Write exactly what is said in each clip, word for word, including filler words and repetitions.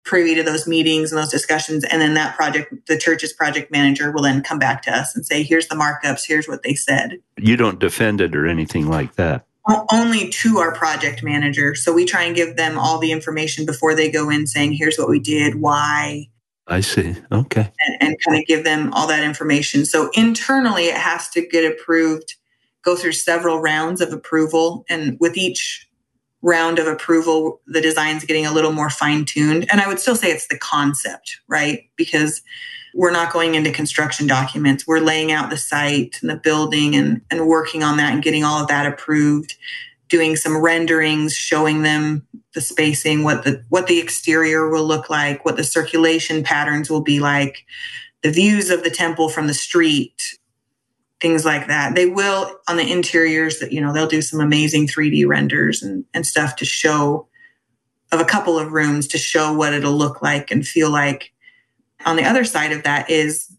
privy to those meetings and those discussions. And then that project, the church's project manager will then come back to us and say, here's the markups, here's what they said. You don't defend it or anything like that? Only to our project manager. So we try and give them all the information before they go in saying, here's what we did, why. I see. Okay. And, and kind of give them all that information. So internally, it has to get approved, go through several rounds of approval. And with each round of approval, the design's getting a little more fine-tuned. And I would still say it's the concept, right? Because we're not going into construction documents. We're laying out the site and the building and, and working on that and getting all of that approved, doing some renderings, showing them the spacing, what the what the exterior will look like, what the circulation patterns will be like, the views of the temple from the street, things like that. They will, on the interiors, that you know, they'll do some amazing three D renders and, and stuff to show, of a couple of rooms to show what it'll look like and feel like. On the other side of that is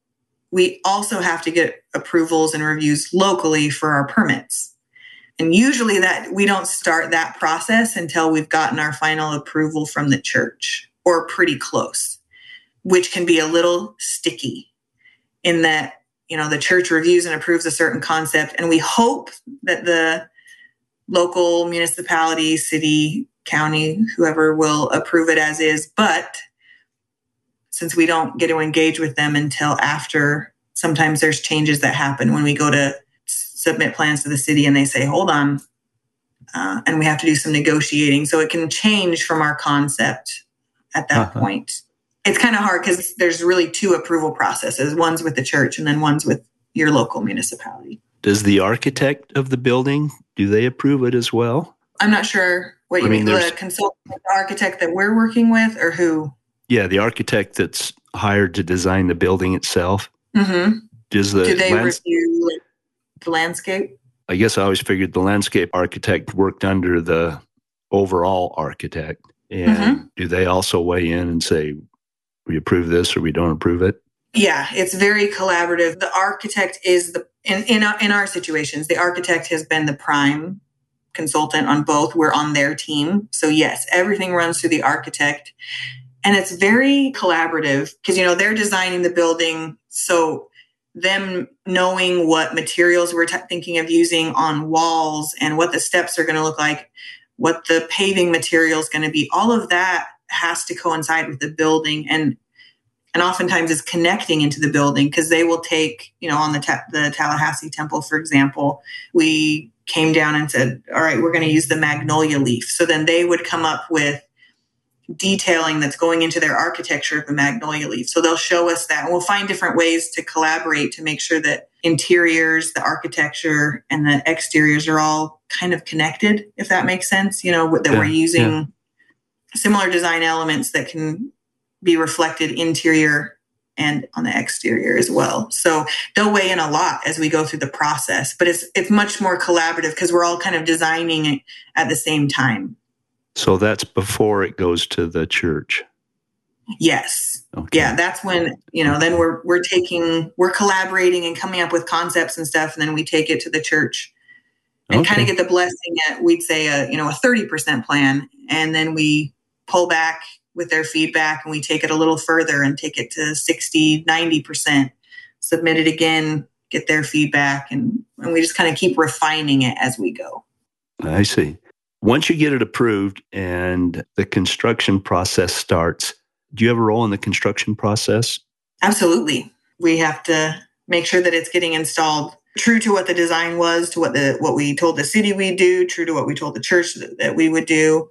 we also have to get approvals and reviews locally for our permits. And usually that we don't start that process until we've gotten our final approval from the church or pretty close, which can be a little sticky in that, you know, the church reviews and approves a certain concept, and we hope that the local municipality, city, county, whoever will approve it as is. But since we don't get to engage with them until after, sometimes there's changes that happen when we go to submit plans to the city and they say, hold on, uh, and we have to do some negotiating. So it can change from our concept at that uh-huh. point. It's kind of hard because there's really two approval processes. One's with the church and then one's with your local municipality. Does the architect of the building, do they approve it as well? I'm not sure what you I mean. mean. The consultant, the architect that we're working with, or who? Yeah, the architect that's hired to design the building itself. Mm-hmm. Does the do they lands- review like, the landscape? I guess I always figured the landscape architect worked under the overall architect. And mm-hmm. do they also weigh in and say, we approve this or we don't approve it? Yeah, it's very collaborative. The architect is the, in, in, our, in our situations, the architect has been the prime consultant on both. We're on their team. So yes, everything runs through the architect. And it's very collaborative because, you know, they're designing the building. So them knowing what materials we're t- thinking of using on walls and what the steps are going to look like, what the paving material is going to be, all of that has to coincide with the building and and oftentimes is connecting into the building because they will take, you know, on the ta- the Tallahassee Temple, for example, we came down and said, all right, we're going to use the magnolia leaf. So then they would come up with detailing that's going into their architecture of the magnolia leaf. So they'll show us that and we'll find different ways to collaborate to make sure that interiors, the architecture, and the exteriors are all kind of connected, if that makes sense, you know, that yeah, we're using yeah. similar design elements that can be reflected interior and on the exterior as well. So they'll weigh in a lot as we go through the process, but it's it's much more collaborative because we're all kind of designing it at the same time. So that's before it goes to the church. Yes. Okay. Yeah, that's when, you know, then we're we're taking we're collaborating and coming up with concepts and stuff, and then we take it to the church and okay. kind of get the blessing at, we'd say a, you know, a thirty percent plan, and then we pull back with their feedback and we take it a little further and take it to sixty, ninety percent, submit it again, get their feedback, and, and we just kind of keep refining it as we go. I see. Once you get it approved and the construction process starts, do you have a role in the construction process? Absolutely. We have to make sure that it's getting installed true to what the design was, to what the what we told the city we'd do, true to what we told the church that, that we would do.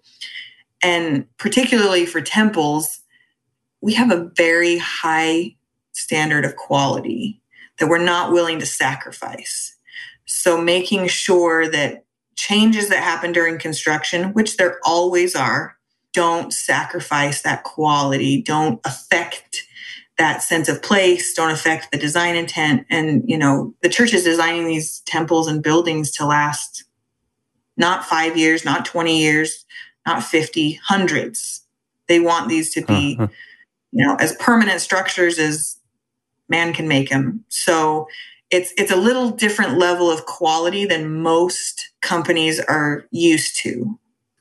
And particularly for temples, we have a very high standard of quality that we're not willing to sacrifice. So making sure that changes that happen during construction, which there always are, don't sacrifice that quality, don't affect that sense of place, don't affect the design intent. And, you know, the church is designing these temples and buildings to last not five years, not twenty years, not fifty, hundreds. They want these to be, uh-huh. you know, as permanent structures as man can make them. So it's it's a little different level of quality than most companies are used to.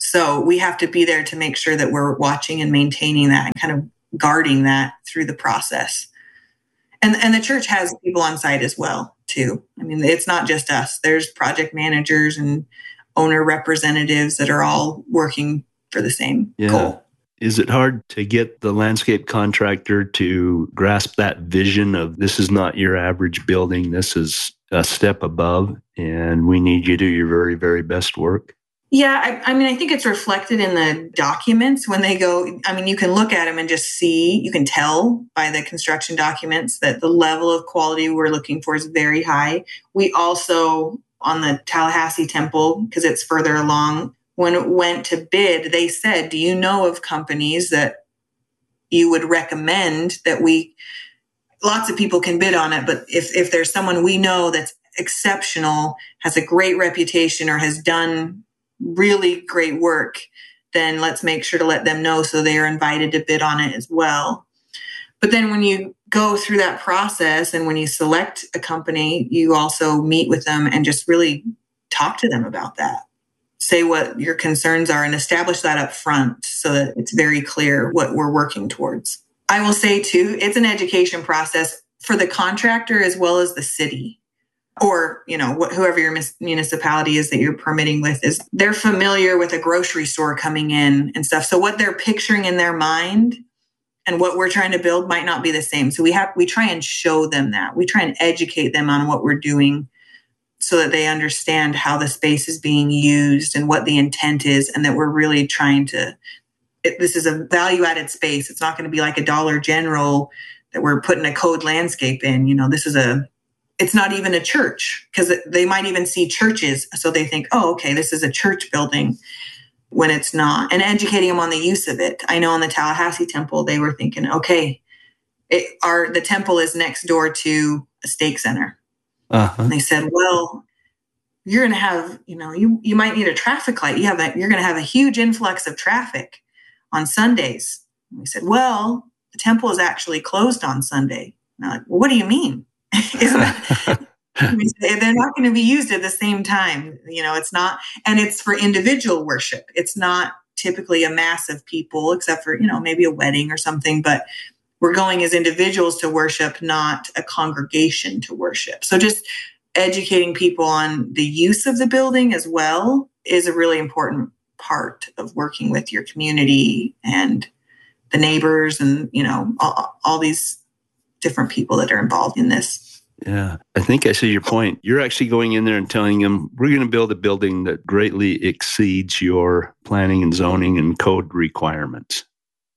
So we have to be there to make sure that we're watching and maintaining that and kind of guarding that through the process. And, and the church has people on site as well, too. I mean, it's not just us. There's project managers and owner representatives that are all working for the same yeah. goal. Is it hard to get the landscape contractor to grasp that vision of this is not your average building, this is a step above, and we need you to do your very, very best work? Yeah, I, I mean, I think it's reflected in the documents when they go. I mean, you can look at them and just see, you can tell by the construction documents that the level of quality we're looking for is very high. We also, on the Tallahassee Temple, because it's further along, when it went to bid, they said, do you know of companies that you would recommend that we, lots of people can bid on it, but if, if there's someone we know that's exceptional, has a great reputation, or has done really great work, then let's make sure to let them know so they are invited to bid on it as well. But then when you go through that process and when you select a company, you also meet with them and just really talk to them about that. Say what your concerns are and establish that up front so that it's very clear what we're working towards. I will say too, it's an education process for the contractor as well as the city. Or, you know, wh- whoever your mis- municipality is that you're permitting with, is they're familiar with a grocery store coming in and stuff. So what they're picturing in their mind and what we're trying to build might not be the same. So we have, we try and show them that. We try and educate them on what we're doing so that they understand how the space is being used and what the intent is, and that we're really trying to, it, this is a value-added space. It's not going to be like a Dollar General that we're putting a code landscape in. You know, this is a, it's not even a church, because they might even see churches. So they think, oh, okay, this is a church building, when it's not. And educating them on the use of it. I know on the Tallahassee Temple, they were thinking, okay, it, our the temple is next door to a stake center. Uh-huh. And they said, well, you're going to have, you know, you, you might need a traffic light. You have a, you're going to have a huge influx of traffic on Sundays. And we said, well, the temple is actually closed on Sunday. And they're like, well, what do you mean? Isn't that, they're not going to be used at the same time. You know, it's not, and it's for individual worship. It's not typically a mass of people, except for, you know, maybe a wedding or something, but we're going as individuals to worship, not a congregation to worship. So just educating people on the use of the building as well is a really important part of working with your community and the neighbors and, you know, all, all these different people that are involved in this. Yeah, I think I see your point. You're actually going in there and telling them, we're going to build a building that greatly exceeds your planning and zoning and code requirements.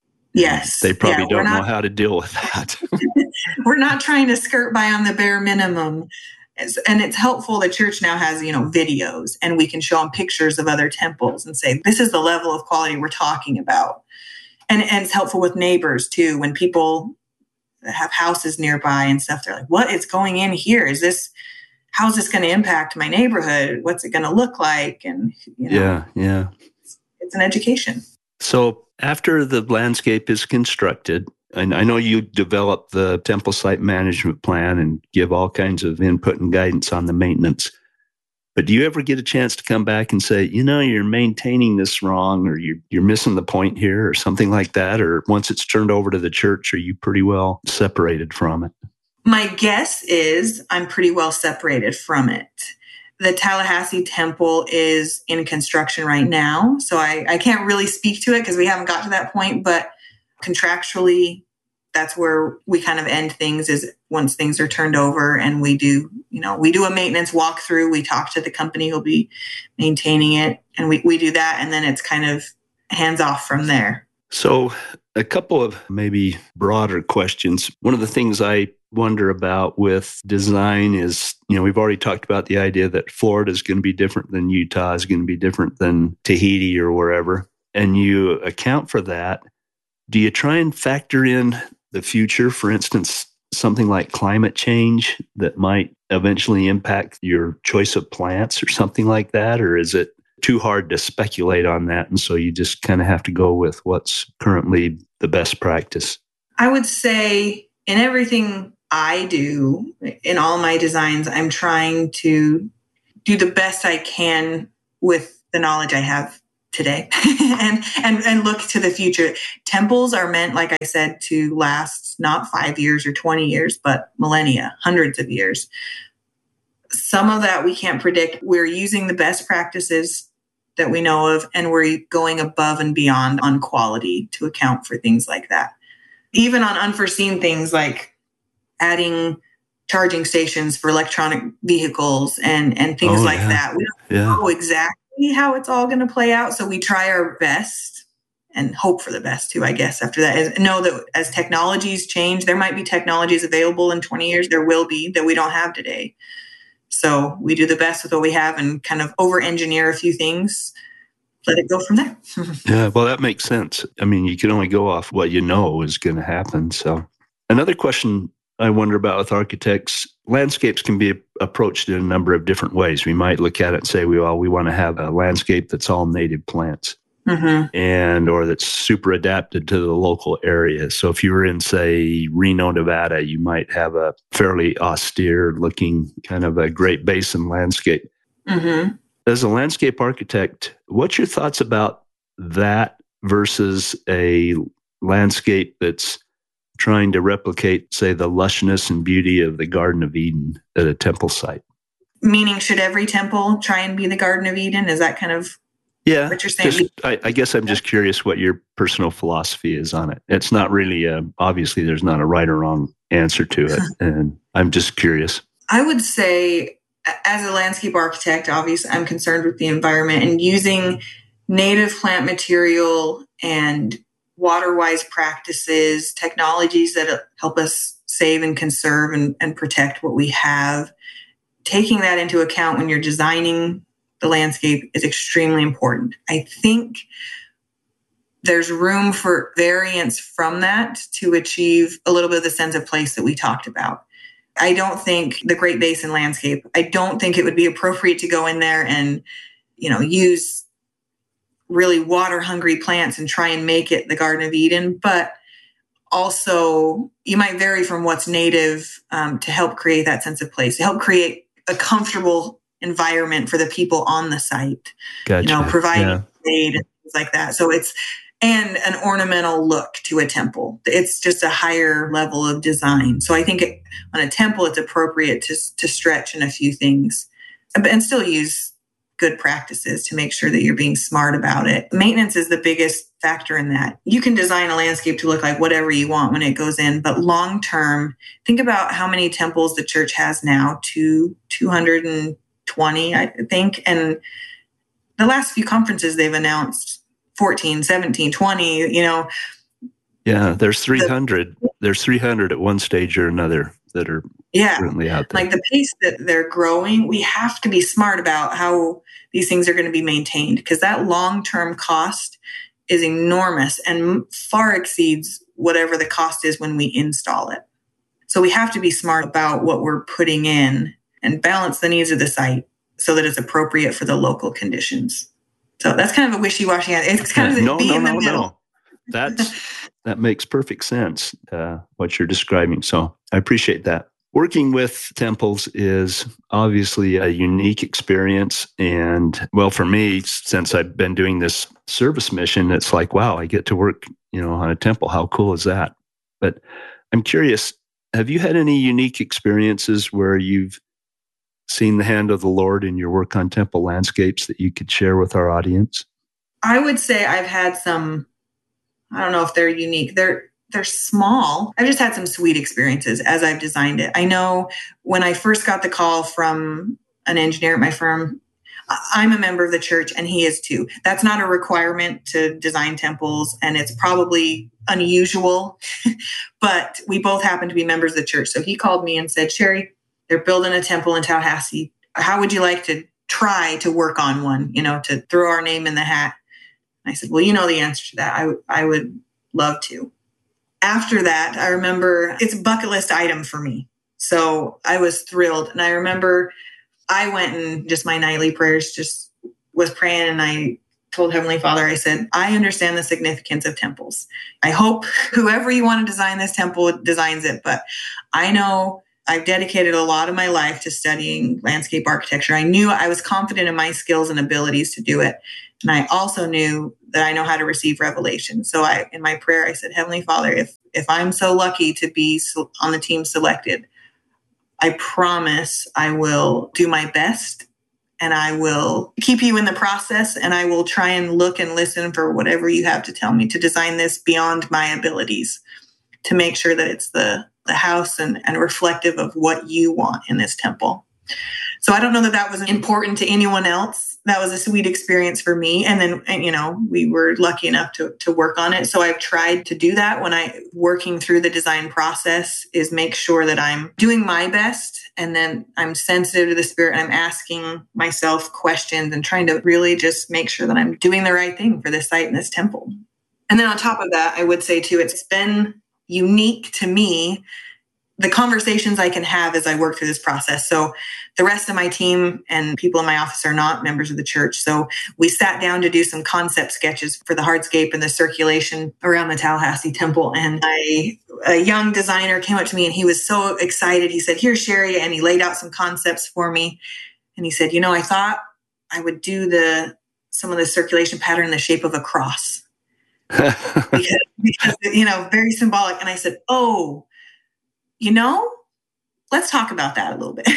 Yes. They probably yeah, don't not, know how to deal with that. We're not trying to skirt by on the bare minimum. And it's helpful. The church now has, you know, videos, and we can show them pictures of other temples and say, this is the level of quality we're talking about. And, and it's helpful with neighbors too. When people have houses nearby and stuff, they're like, what is going in here? Is this, how's this going to impact my neighborhood? What's it going to look like? And, you know, yeah, yeah. It's, it's an education. So after the landscape is constructed, and I know you develop the temple site management plan and give all kinds of input and guidance on the maintenance. But do you ever get a chance to come back and say, you know, you're maintaining this wrong, or you're, you're missing the point here, or something like that? Or once it's turned over to the church, are you pretty well separated from it? My guess is I'm pretty well separated from it. The Tallahassee Temple is in construction right now, so I, I can't really speak to it because we haven't got to that point, but contractually, that's where we kind of end things, is once things are turned over and we do, you know, we do a maintenance walkthrough. We talk to the company who'll be maintaining it, and we, we do that. And then it's kind of hands off from there. So a couple of maybe broader questions. One of the things I wonder about with design is, you know, we've already talked about the idea that Florida is going to be different than Utah, is going to be different than Tahiti or wherever. And you account for that. Do you try and factor in the future, for instance, something like climate change that might eventually impact your choice of plants or something like that? Or is it too hard to speculate on that, and so you just kind of have to go with what's currently the best practice? I would say in everything I do, in all my designs, I'm trying to do the best I can with the knowledge I have today and, and, and look to the future. Temples are meant, like I said, to last not five years or twenty years, but millennia, hundreds of years. Some of that we can't predict. We're using the best practices that we know of, and we're going above and beyond on quality to account for things like that. Even on unforeseen things like adding charging stations for electronic vehicles and, and things oh, like yeah. that. We don't yeah. know exactly how it's all going to play out. So we try our best and hope for the best too, I guess, after that. Is know that as technologies change, there might be technologies available in twenty years. There will be that we don't have today. So we do the best with what we have and kind of over-engineer a few things, let it go from there. Yeah, well, that makes sense. I mean, you can only go off what you know is going to happen. So another question I wonder about with architects, landscapes can be approached in a number of different ways. We might look at it and say, well, we want to have a landscape that's all native plants. Mm-hmm. And or that's super adapted to the local area. So if you were in, say, Reno, Nevada, you might have a fairly austere looking kind of a Great Basin landscape. Mm-hmm. As a landscape architect, what's your thoughts about that versus a landscape that's trying to replicate, say, the lushness and beauty of the Garden of Eden at a temple site? Meaning, should every temple try and be the Garden of Eden? Is that kind of Yeah, what you're saying? Just, I, I guess I'm just curious what your personal philosophy is on it. It's not really, a, obviously, there's not a right or wrong answer to it. And I'm just curious. I would say, as a landscape architect, obviously, I'm concerned with the environment and using native plant material and water-wise practices, technologies that help us save and conserve and, and protect what we have. Taking that into account when you're designing the landscape is extremely important. I think there's room for variance from that to achieve a little bit of the sense of place that we talked about. I don't think the Great Basin landscape, I don't think it would be appropriate to go in there and, you know, use really water hungry plants and try and make it the Garden of Eden. But also you might vary from what's native um, to help create that sense of place, to help create a comfortable environment for the people on the site, gotcha. you know, providing yeah. shade and things like that. So it's, and an ornamental look to a temple. It's just a higher level of design. So I think it, on a temple, it's appropriate to, to stretch in a few things and still use good practices to make sure that you're being smart about it. Maintenance is the biggest factor in that. You can design a landscape to look like whatever you want when it goes in, but long term, think about how many temples the church has now, to two hundred twenty, I think. And the last few conferences they've announced fourteen, seventeen, twenty, you know. Yeah, there's three hundred. The, there's three hundred at one stage or another that are yeah, currently out there. Like the pace that they're growing, we have to be smart about how these things are going to be maintained, because that long-term cost is enormous and far exceeds whatever the cost is when we install it. So we have to be smart about what we're putting in and balance the needs of the site so that it's appropriate for the local conditions. So that's kind of a wishy-washy answer. It's kind of no, be no, in the no, middle. No. That's that makes perfect sense, uh, what you're describing. So I appreciate that. Working with temples is obviously a unique experience. And well, for me, since I've been doing this service mission, it's like, wow, I get to work, you know, on a temple. How cool is that? But I'm curious, have you had any unique experiences where you've seen the hand of the Lord in your work on temple landscapes that you could share with our audience? I would say I've had some, I don't know if they're unique. They're they're small. I've just had some sweet experiences as I've designed it. I know when I first got the call from an engineer at my firm, I'm a member of the church and he is too. That's not a requirement to design temples, and it's probably unusual, but we both happen to be members of the church. So he called me and said, Sherry, they're building a temple in Tallahassee. How would you like to try to work on one, you know, to throw our name in the hat? I said, well, you know the answer to that. I, w- I would love to. After that, I remember it's a bucket list item for me. So I was thrilled. And I remember I went and just my nightly prayers, just was praying. And I told Heavenly Father, I said, I understand the significance of temples. I hope whoever you want to design this temple designs it. But I know I've dedicated a lot of my life to studying landscape architecture. I knew I was confident in my skills and abilities to do it. And I also knew that I know how to receive revelation. So I, in my prayer, I said, Heavenly Father, if, if I'm so lucky to be on the team selected, I promise I will do my best and I will keep you in the process, and I will try and look and listen for whatever you have to tell me to design this beyond my abilities, to make sure that it's the, the house and, and reflective of what you want in this temple. So I don't know that that was important to anyone else. That was a sweet experience for me. And then, and, you know, we were lucky enough to, to work on it. So I've tried to do that when I working through the design process, is make sure that I'm doing my best. And then I'm sensitive to the Spirit, and I'm asking myself questions and trying to really just make sure that I'm doing the right thing for this site and this temple. And then on top of that, I would say too, it's been unique to me, the conversations I can have as I work through this process. So the rest of my team and people in my office are not members of the church. So we sat down to do some concept sketches for the hardscape and the circulation around the Tallahassee temple. And I, a young designer came up to me and he was so excited. He said, "Here, Sherry." And he laid out some concepts for me. And he said, "You know, I thought I would do the, some of the circulation pattern in the shape of a cross." because, because, you know, very symbolic. And I said, "Oh, you know, let's talk about that a little bit."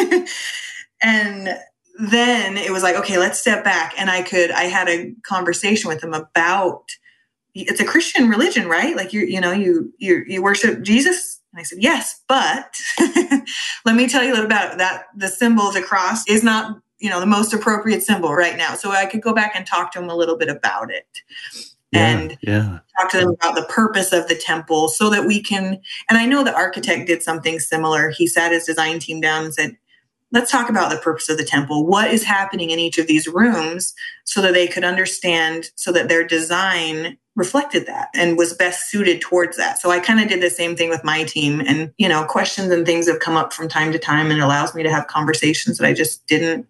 And then it was like, okay, let's step back. And I could, I had a conversation with him about, it's a Christian religion, right? Like you, you know, you, you, you worship Jesus. And I said, yes, but let me tell you a little about that. The symbol of the cross is not, you know, the most appropriate symbol right now. So I could go back and talk to him a little bit about it. Yeah, and yeah. talk to them about the purpose of the temple so that we can, and I know the architect did something similar. He sat his design team down and said, let's talk about the purpose of the temple. What is happening in each of these rooms, so that they could understand, so that their design reflected that and was best suited towards that. So I kind of did the same thing with my team, and, you know, questions and things have come up from time to time, and it allows me to have conversations that I just didn't,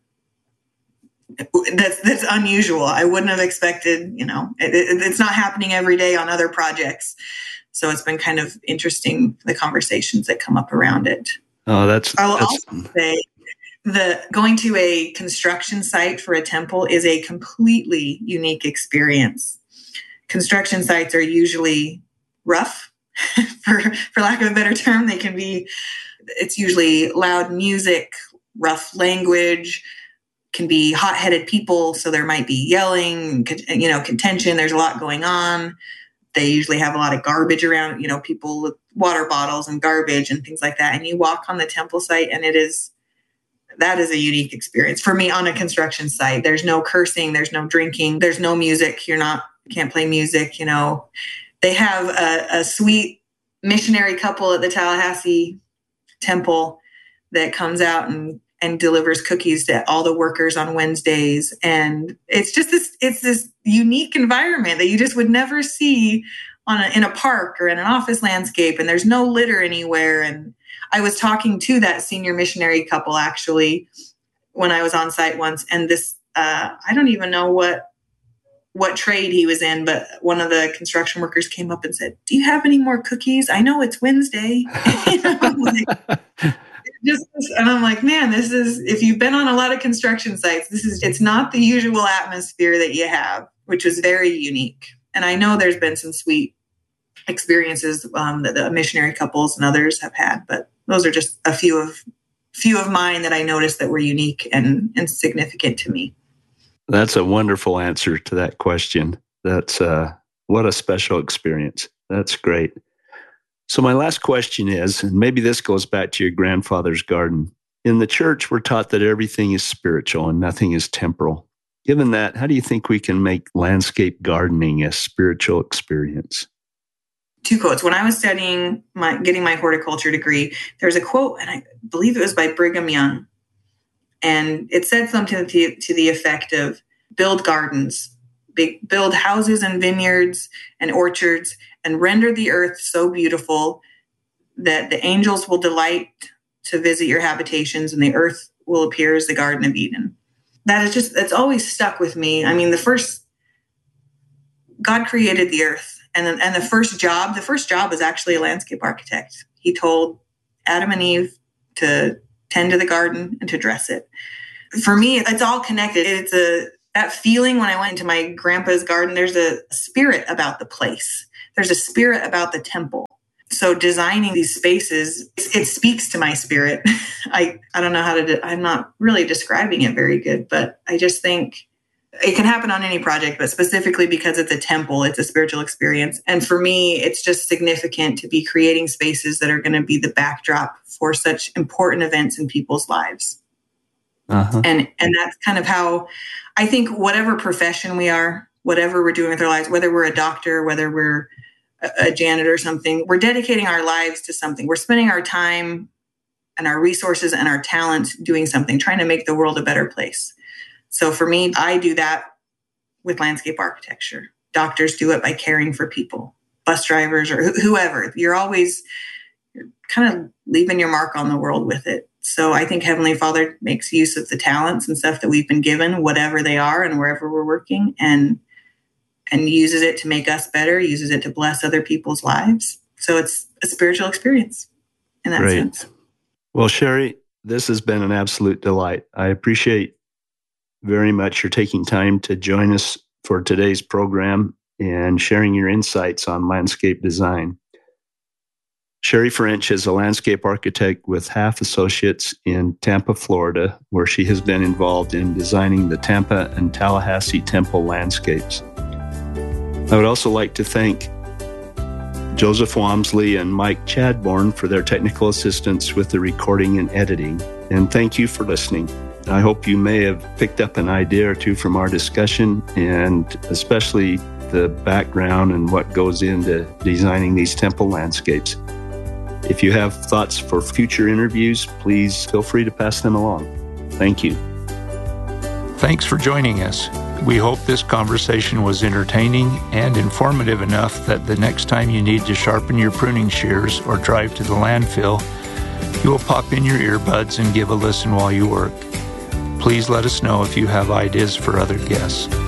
that's, that's unusual. I wouldn't have expected, you know, it, it, it's not happening every day on other projects. So it's been kind of interesting, the conversations that come up around it. Oh, that's, I'll that's... also say, the going to a construction site for a temple is a completely unique experience. Construction sites are usually rough, for, for lack of a better term. They can be, it's usually loud music, rough language, can be hot-headed people. So there might be yelling, you know, contention. There's a lot going on. They usually have a lot of garbage around, you know, people with water bottles and garbage and things like that. And you walk on the temple site, and it is, that is a unique experience for me on a construction site. There's no cursing, there's no drinking, there's no music. You're not, can't play music, you know. They have a, a sweet missionary couple at the Tallahassee temple that comes out and, and delivers cookies to all the workers on Wednesdays. And it's just this, it's this unique environment that you just would never see on a, in a park or in an office landscape. And there's no litter anywhere. And I was talking to that senior missionary couple actually when I was on site once, and this, uh, I don't even know what, what trade he was in, but one of the construction workers came up and said, "Do you have any more cookies? I know it's Wednesday." You know, like, just, and I'm like, man, this is, if you've been on a lot of construction sites, this is, it's not the usual atmosphere that you have, which was very unique. And I know there's been some sweet experiences um, that the missionary couples and others have had, but those are just a few of few of mine that I noticed that were unique and, and significant to me. That's a wonderful answer to that question. That's uh, what a special experience. That's great. So my last question is, and maybe this goes back to your grandfather's garden. In the church, we're taught that everything is spiritual and nothing is temporal. Given that, how do you think we can make landscape gardening a spiritual experience? Two quotes. When I was studying my, getting my horticulture degree, there was a quote, and I believe it was by Brigham Young. And it said something to, to the effect of, build gardens, big, build houses and vineyards and orchards, and render the earth so beautiful that the angels will delight to visit your habitations, and the earth will appear as the Garden of Eden. That is just, that's always stuck with me. I mean, the first, God created the earth. And and the first job, the first job was actually a landscape architect. He told Adam and Eve, to tend to the garden, and to dress it. For me, it's all connected. It's a that feeling when I went into my grandpa's garden, there's a spirit about the place. There's a spirit about the temple. So designing these spaces, it speaks to my spirit. I, I don't know how to, de- I'm not really describing it very good, but I just think it can happen on any project, but specifically because it's a temple, it's a spiritual experience. And for me, it's just significant to be creating spaces that are going to be the backdrop for such important events in people's lives. Uh-huh. And, and that's kind of how I think whatever profession we are, whatever we're doing with our lives, whether we're a doctor, whether we're a janitor or something, we're dedicating our lives to something. We're spending our time and our resources and our talent doing something, trying to make the world a better place. So for me, I do that with landscape architecture. Doctors do it by caring for people, bus drivers or wh- whoever. You're always you're kind of leaving your mark on the world with it. So I think Heavenly Father makes use of the talents and stuff that we've been given, whatever they are and wherever we're working, and and uses it to make us better, uses it to bless other people's lives. So it's a spiritual experience in that Great. sense. Well, Sherry, this has been an absolute delight. I appreciate very much your taking time to join us for today's program and sharing your insights on landscape design. Sherry French is a landscape architect with Half Associates in Tampa, Florida, where she has been involved in designing the Tampa and Tallahassee temple landscapes. I would also like to thank Joseph Walmsley and Mike Chadbourne for their technical assistance with the recording and editing. And thank you for listening. I hope you may have picked up an idea or two from our discussion, and especially the background and what goes into designing these temple landscapes. If you have thoughts for future interviews, please feel free to pass them along. Thank you. Thanks for joining us. We hope this conversation was entertaining and informative enough that the next time you need to sharpen your pruning shears or drive to the landfill, you will pop in your earbuds and give a listen while you work. Please let us know if you have ideas for other guests.